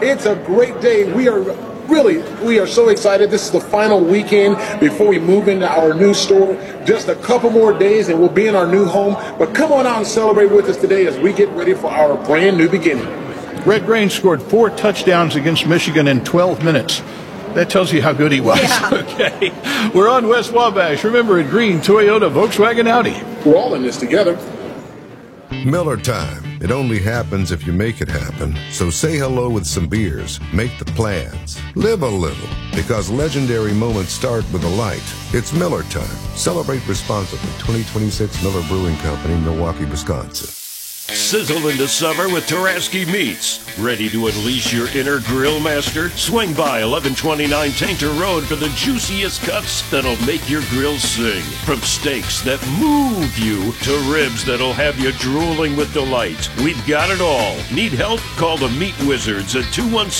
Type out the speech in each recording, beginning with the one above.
It's a great day. We are so excited. This is the final weekend before we move into our new store. Just a couple more days and we'll be in our new home. But come on out and celebrate with us today as we get ready for our brand new beginning. Red Grange scored 4 touchdowns against Michigan in 12 minutes. That tells you how good he was. Yeah. Okay. We're on West Wabash. Remember, at Green, Toyota, Volkswagen, Audi. We're all in this together. Miller time. It only happens if you make it happen. So say hello with some beers. Make the plans. Live a little. Because legendary moments start with a light. It's Miller time. Celebrate responsibly. 2026 Miller Brewing Company, Milwaukee, Wisconsin. Sizzle into summer with Taraski Meats. Ready to unleash your inner grill master? Swing by 1129 Tainter Road for the juiciest cuts that'll make your grill sing. From steaks that move you to ribs that'll have you drooling with delight. We've got it all. Need help? Call the Meat Wizards at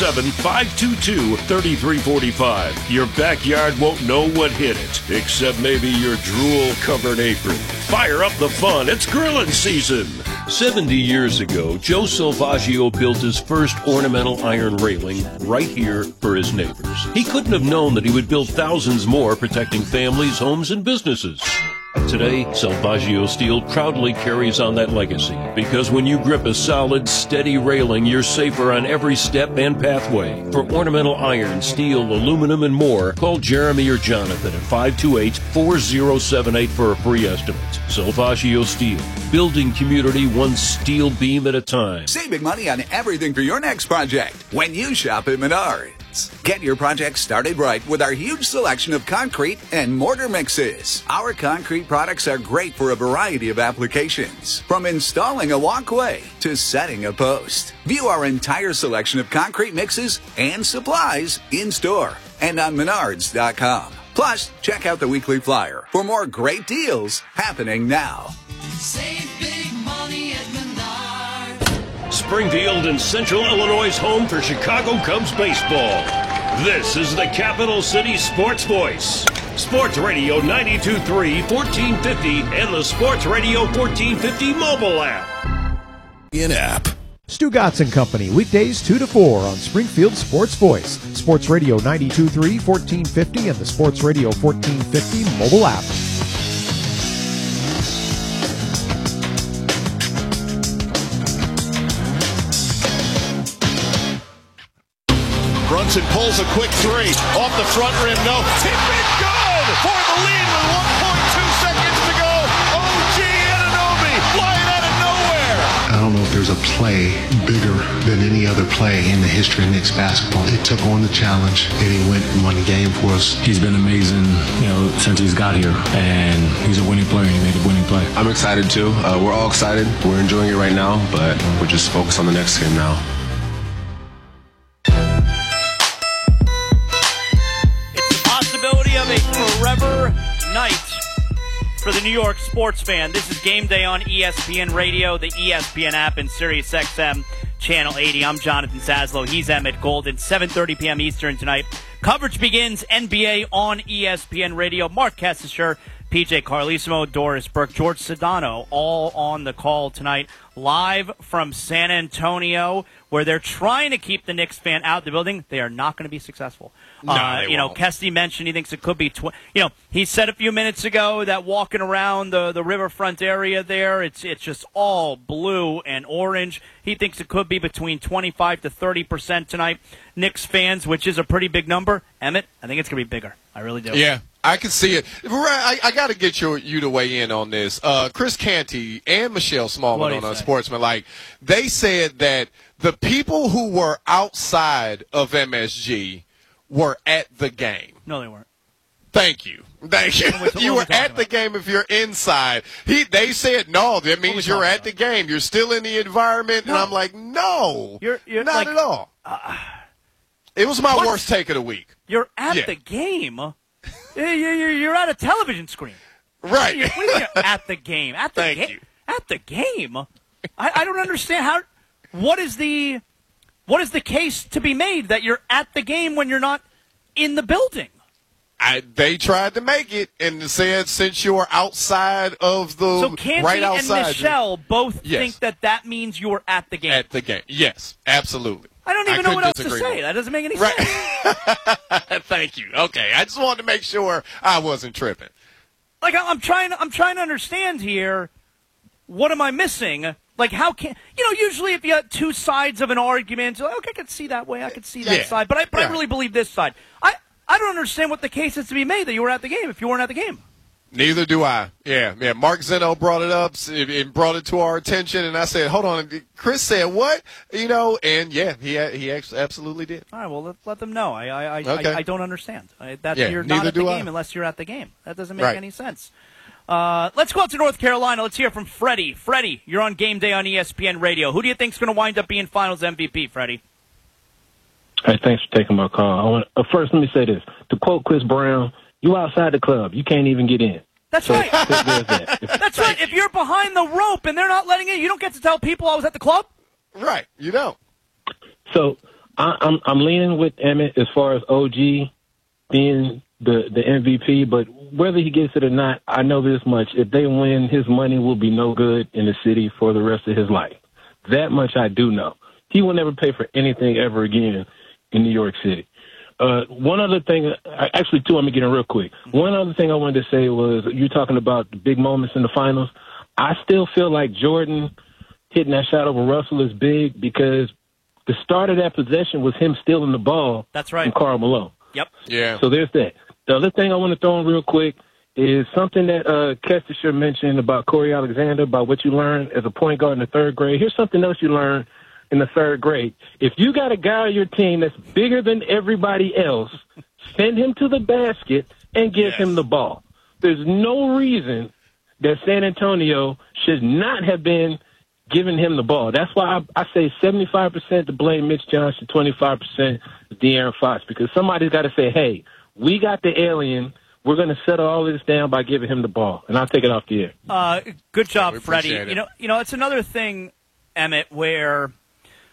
217-522-3345. Your backyard won't know what hit it, except maybe your drool-covered apron. Fire up the fun. It's grilling season. 70 years ago, Joe Salvaggio built his first ornamental iron railing right here for his neighbors. He couldn't have known that he would build thousands more protecting families, homes, and businesses. Today, Salvaggio Steel proudly carries on that legacy because when you grip a solid, steady railing, you're safer on every step and pathway. For ornamental iron, steel, aluminum, and more, call Jeremy or Jonathan at 528-4078 for a free estimate. Salvaggio Steel, building community one steel beam at a time. Save big money on everything for your next project when you shop at Menards. Get your project started right with our huge selection of concrete and mortar mixes. Our concrete products are great for a variety of applications, from installing a walkway to setting a post. View our entire selection of concrete mixes and supplies in store and on Menards.com. Plus, check out the weekly flyer for more great deals happening now. Save big money at Menards. Springfield and Central Illinois' home for Chicago Cubs baseball. This is the Capital City Sports Voice. Sports Radio 92.3, 1450, and the Sports Radio 1450 mobile app. In-app. Stu Gotts & Company, weekdays 2 to 4 on Springfield Sports Voice, Sports Radio 92.3, 1450, and the Sports Radio 1450 mobile app. Brunson pulls a quick three. Off the front rim, no. Tip it good for the lead with 1.2 seconds to go. OG Anunoby flying out of nowhere. I don't know if there's a play bigger than any other play in the history of Knicks basketball. He took on the challenge and he went and won the game for us. He's been amazing, since he's got here, and he's a winning player, and he made a winning play. I'm excited too. We're all excited. We're enjoying it right now, but we're just focused on the next game now. Of a forever night for the New York sports fan. This is Game Day on ESPN Radio, the ESPN app, and SiriusXM Channel 80. I'm Jonathan Saslow. He's Emmett Golden. 7:30 p.m. Eastern tonight. Coverage begins NBA on ESPN Radio. Mark Kessler, PJ Carlesimo, Doris Burke, George Sedano, all on the call tonight, live from San Antonio, where they're trying to keep the Knicks fan out of the building. They are not going to be successful. No, they won't. Kesty mentioned he thinks it could be, he said a few minutes ago that walking around the riverfront area there, it's just all blue and orange. He thinks it could be between 25 to 30% tonight. Knicks fans, which is a pretty big number. Emmett, I think it's going to be bigger. I really do. Yeah. I can see it. I got to get you to weigh in on this. Chris Canty and Michelle Smallman on Sportsman, they said that the people who were outside of MSG were at the game. No, they weren't. Thank you. You were at the game if you're inside. They said, no, that means you're at the game. You're still in the environment. No. And I'm like, no, you're not at all. It was my worst take of the week. You're at the game? You're at a television screen. Right. What do you mean at the game? Thank you. At the game? I don't understand how. What is the case to be made that you're at the game when you're not in the building? They tried to make it and said since you're outside of the so Canty right outside. and Michelle both think that means you were at the game. At the game, yes, absolutely. I don't even know what else to say. That doesn't make any sense. Thank you. Okay, I just wanted to make sure I wasn't tripping. Like, I'm trying to understand here. What am I missing? Like, how can usually if you have two sides of an argument, you're like, okay, I could see that way, I could see that side, but I really believe this side. I don't understand what the case is to be made that you were at the game if you weren't at the game. Neither do I. Yeah. Mark Zeno brought it up and brought it to our attention, and I said, hold on. Chris said what? And he absolutely did. All right, well, let them know. I don't understand. You're not at the game unless you're at the game. That doesn't make any sense. Let's go out to North Carolina. Let's hear from Freddie. Freddie, you're on Game Day on ESPN Radio. Who do you think is going to wind up being Finals MVP, Freddie? Hey, thanks for taking my call. First, let me say this. To quote Chris Brown, you outside the club. You can't even get in. That's right. That's right. If you're behind the rope and they're not letting you, you don't get to tell people I was at the club. Right. You don't. So I'm leaning with Emmett as far as OG being the MVP, but whether he gets it or not, I know this much. If they win, his money will be no good in the city for the rest of his life. That much I do know. He will never pay for anything ever again in New York City. One other thing, actually two, I'm going to get in real quick. One other thing I wanted to say was, you're talking about the big moments in the finals. I still feel like Jordan hitting that shot over Russell is big because the start of that possession was him stealing the ball. That's right. From Karl Malone. Yep. Yeah. So there's that. The other thing I want to throw in real quick is something that Kestisher mentioned about Corey Alexander, about what you learn as a point guard in the third grade. Here's something else you learn in the third grade. If you got a guy on your team that's bigger than everybody else, send him to the basket and give him the ball. There's no reason that San Antonio should not have been giving him the ball. That's why I say 75% to blame Mitch Johnson, 25% to De'Aaron Fox, because somebody's got to say, hey, we got the alien. We're going to settle all this down by giving him the ball. And I'll take it off the air. Good job, Freddie. It's another thing, Emmett, where –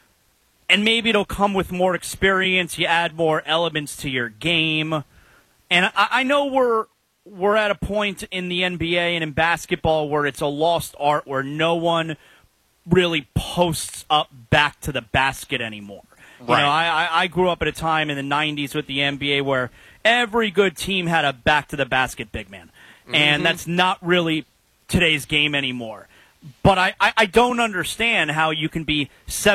and maybe it'll come with more experience. You add more elements to your game. And I know we're at a point in the NBA and in basketball where it's a lost art, where no one really posts up back to the basket anymore. Right. I grew up at a time in the 90s with the NBA where every good team had a back-to-the-basket big man. Mm-hmm. And that's not really today's game anymore. But I don't understand how you can be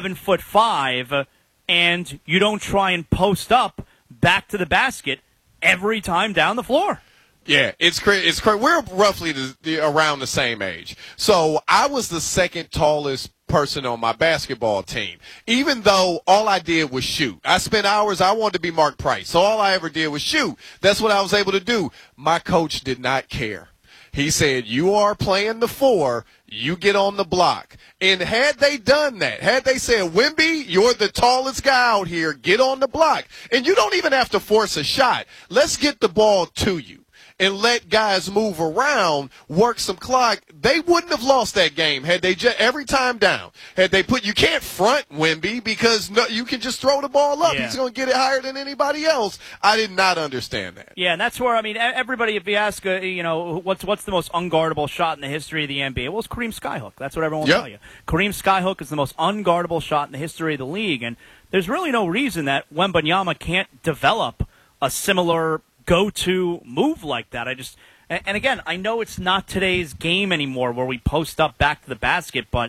7'5" and you don't try and post up back to the basket every time down the floor. Yeah, it's crazy. We're roughly around the same age. So I was the second tallest person on my basketball team, even though all I did was shoot. I spent hours. I wanted to be Mark Price, so all I ever did was shoot. That's what I was able to do. My coach did not care. He said, you are playing the 4, you get on the block. And had they done that, had they said, Wemby, you're the tallest guy out here, get on the block. And you don't even have to force a shot. Let's get the ball to you and let guys move around, work some clock. They wouldn't have lost that game had they every time down. Had they you can't front Wemby because you can just throw the ball up. Yeah. He's going to get it higher than anybody else. I did not understand that. Yeah, and that's where, everybody, if you ask, what's the most unguardable shot in the history of the NBA? Well, it's Kareem Skyhook. That's what everyone will tell you. Kareem Skyhook is the most unguardable shot in the history of the league, and there's really no reason that Wembanyama can't develop a similar go-to move like that. And again, I know it's not today's game anymore where we post up back to the basket, but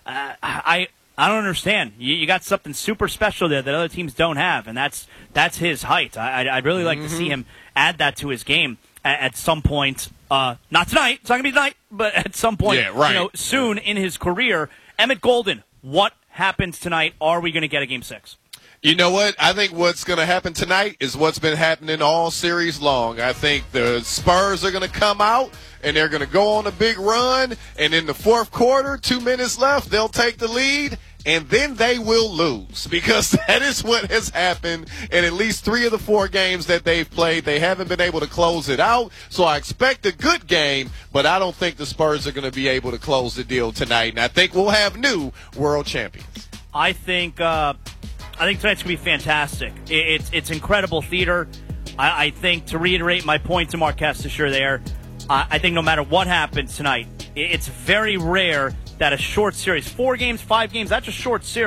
I don't understand. You got something super special there that other teams don't have, and that's his height. I'd really like to see him add that to his game at some point. Not tonight. It's not going to be tonight, but at some point, soon in his career. Emmett Golden, what happens tonight? Are we going to get a Game 6? You know what? I think what's going to happen tonight is what's been happening all series long. I think the Spurs are going to come out, and they're going to go on a big run, and in the fourth quarter, 2 minutes left, they'll take the lead, and then they will lose, because that is what has happened in at least 3 of the 4 games that they've played. They haven't been able to close it out, so I expect a good game, but I don't think the Spurs are going to be able to close the deal tonight, and I think we'll have new world champions. I think tonight's going to be fantastic. It's incredible theater. I think, to reiterate my point to Mark Kestisher there, I think no matter what happens tonight, it's very rare that a short series, 4 games, 5 games, that's a short series.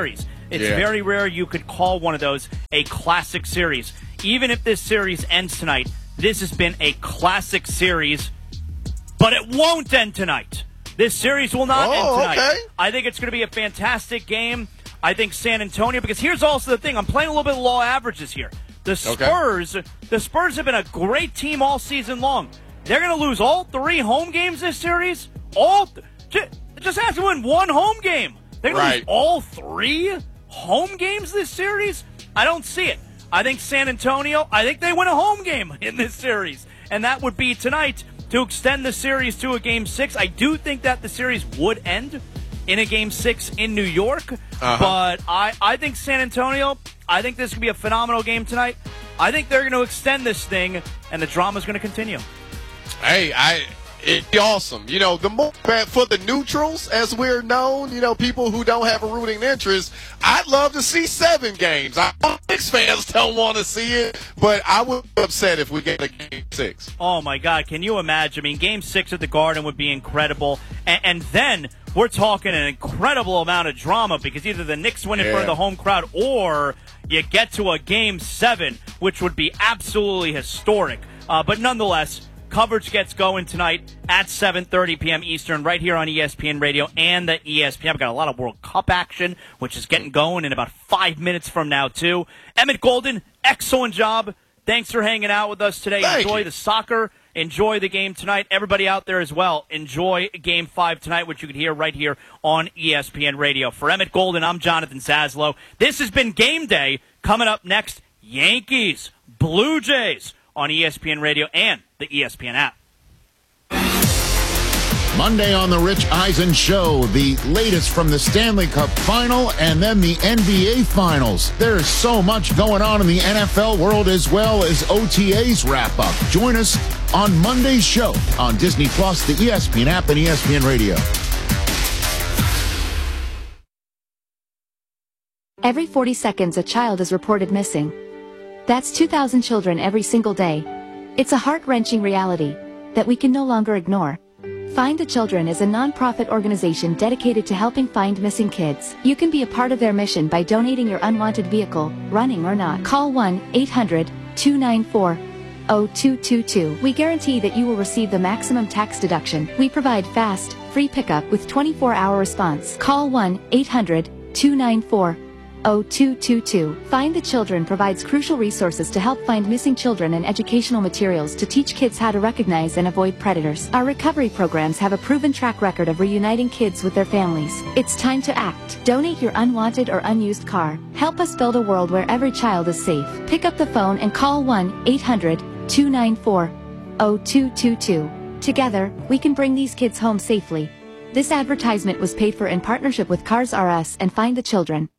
It's very rare you could call one of those a classic series. Even if this series ends tonight, this has been a classic series, but it won't end tonight. This series will not end tonight. Okay. I think it's going to be a fantastic game. I think San Antonio, because here's also the thing. I'm playing a little bit of law averages here. The Spurs have been a great team all season long. They're going to lose all 3 home games this series. Just have to win 1 home game. They're going to lose all 3 home games this series? I don't see it. I think San Antonio, I think they win a home game in this series. And that would be tonight to extend the series to a Game 6. I do think that the series would end in a Game 6 in New York. But I think San Antonio, I think this could be a phenomenal game tonight. I think they're going to extend this thing, and the drama's going to continue. Hey, it'd be awesome. You know, the more for the neutrals, as we're known, you know, people who don't have a rooting interest, I'd love to see 7 games. I know Knicks fans don't want to see it, but I would be upset if we get a Game 6. Oh, my God. Can you imagine? I mean, Game 6 at the Garden would be incredible. And then we're talking an incredible amount of drama because either the Knicks win in front of the home crowd or you get to a Game 7, which would be absolutely historic. But nonetheless, coverage gets going tonight at 7:30 p.m. Eastern right here on ESPN Radio and the ESPN. We've got a lot of World Cup action, which is getting going in about 5 minutes from now, too. Emmett Golden, excellent job. Thanks for hanging out with us today. Enjoy the soccer. Enjoy the game tonight. Everybody out there as well, enjoy Game 5 tonight, which you can hear right here on ESPN Radio. For Emmett Golden, I'm Jonathan Zaslow. This has been Game Day. Coming up next, Yankees, Blue Jays on ESPN Radio and the ESPN app. Monday on the Rich Eisen Show, the latest from the Stanley Cup Final and then the NBA Finals. There's so much going on in the NFL world as well as OTAs wrap up. Join us on Monday's show on Disney+, the ESPN app, and ESPN Radio. Every 40 seconds, a child is reported missing. That's 2,000 children every single day. It's a heart-wrenching reality that we can no longer ignore. Find the Children is a non-profit organization dedicated to helping find missing kids. You can be a part of their mission by donating your unwanted vehicle, running or not. Call 1-800-294-0222. We guarantee that you will receive the maximum tax deduction. We provide fast, free pickup with 24-hour response. Call 1-800-294-0222. Find the Children provides crucial resources to help find missing children and educational materials to teach kids how to recognize and avoid predators. Our recovery programs have a proven track record of reuniting kids with their families. It's time to act. Donate your unwanted or unused car. Help us build a world where every child is safe. Pick up the phone and call 1-800-294-0222. Together, we can bring these kids home safely. This advertisement was paid for in partnership with Cars R Us and Find the Children.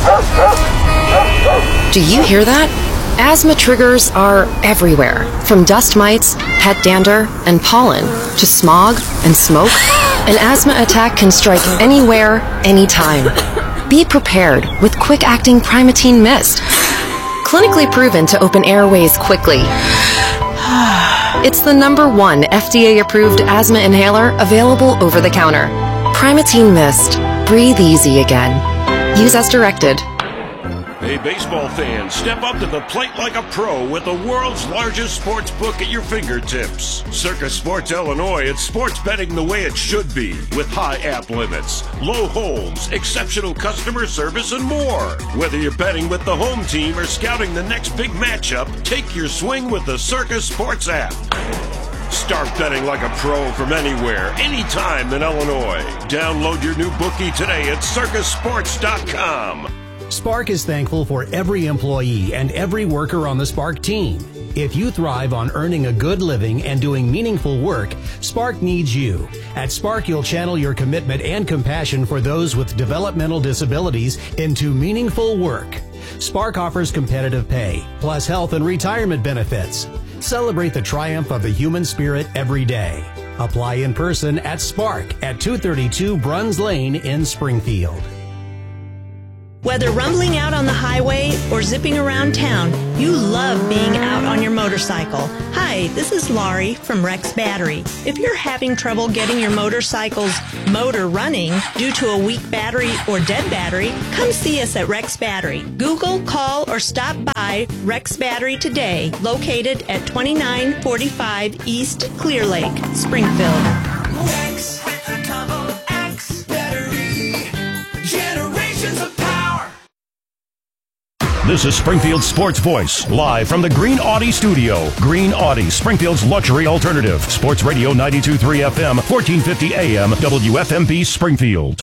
Do you hear that? Asthma triggers are everywhere, from dust mites, pet dander, and pollen, to smog and smoke. An asthma attack can strike anywhere, anytime. Be prepared with quick-acting Primatene Mist. Clinically proven to open airways quickly. It's the #1 FDA-approved asthma inhaler available over the counter. Primatene Mist. Breathe easy again. Use as directed. Hey, baseball fans, step up to the plate like a pro with the world's largest sports book at your fingertips. Circa Sports Illinois, it's sports betting the way it should be, with high app limits, low holds, exceptional customer service, and more. Whether you're betting with the home team or scouting the next big matchup, take your swing with the Circa Sports app. Start betting like a pro from anywhere, anytime in Illinois. Download your new bookie today at circasports.com. Spark is thankful for every employee and every worker on the Spark team. If you thrive on earning a good living and doing meaningful work, Spark needs you. At Spark, you'll channel your commitment and compassion for those with developmental disabilities into meaningful work. Spark offers competitive pay, plus health and retirement benefits. Celebrate the triumph of the human spirit every day. Apply in person at Spark at 232 Bruns Lane in Springfield. Whether rumbling out on the highway or zipping around town, you love being out on your motorcycle. Hi, this is Laurie from Rex Battery. If you're having trouble getting your motorcycle's motor running due to a weak battery or dead battery, come see us at Rex Battery. Google, call, or stop by Rex Battery today, located at 2945 East Clear Lake, Springfield. Rex, double X battery, generations of power. This is Springfield's Sports Voice, live from the Green Audi studio. Green Audi, Springfield's luxury alternative. Sports Radio 92.3 FM, 1450 AM, WFMB Springfield.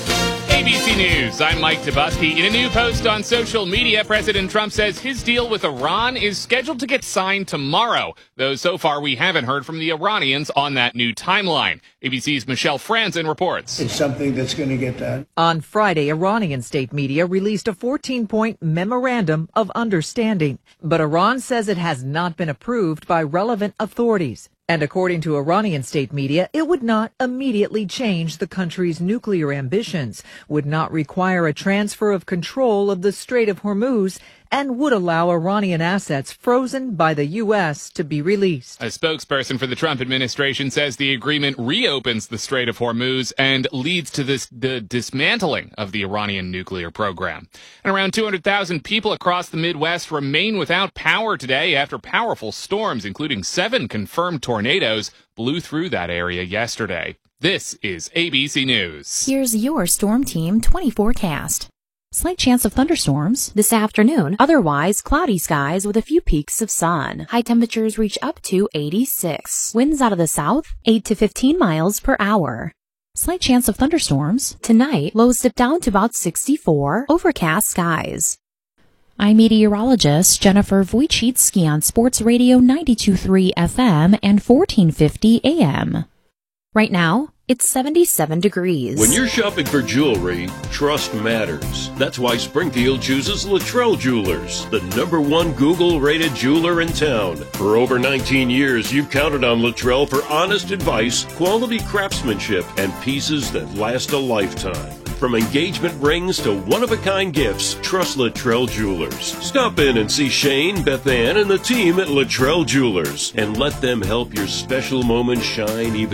ABC News, I'm Mike Tabusky. In a new post on social media, President Trump says his deal with Iran is scheduled to get signed tomorrow, though so far we haven't heard from the Iranians on that new timeline. ABC's Michelle Franzen reports. It's something that's going to get done. On Friday, Iranian state media released a 14-point memorandum of understanding, but Iran says it has not been approved by relevant authorities. And according to Iranian state media, it would not immediately change the country's nuclear ambitions, would not require a transfer of control of the Strait of Hormuz, and would allow Iranian assets frozen by the U.S. to be released. A spokesperson for the Trump administration says the agreement reopens the Strait of Hormuz and leads to the dismantling of the Iranian nuclear program. And around 200,000 people across the Midwest remain without power today after powerful storms, including 7 confirmed tornadoes, blew through that area yesterday. This is ABC News. Here's your Storm Team 20 forecast. Slight chance of thunderstorms this afternoon. Otherwise, cloudy skies with a few peaks of sun. High temperatures reach up to 86. Winds out of the south, 8 to 15 miles per hour. Slight chance of thunderstorms. Tonight, lows dip down to about 64. Overcast skies. I'm meteorologist Jennifer Wojcicki on Sports Radio 92.3 FM and 1450 AM. Right now, it's 77 degrees. When you're shopping for jewelry, trust matters. That's why Springfield chooses Luttrell Jewelers, the #1 Google-rated jeweler in town. For over 19 years, you've counted on Luttrell for honest advice, quality craftsmanship, and pieces that last a lifetime. From engagement rings to one-of-a-kind gifts, trust Luttrell Jewelers. Stop in and see Shane, Beth Ann, and the team at Luttrell Jewelers, and let them help your special moment shine even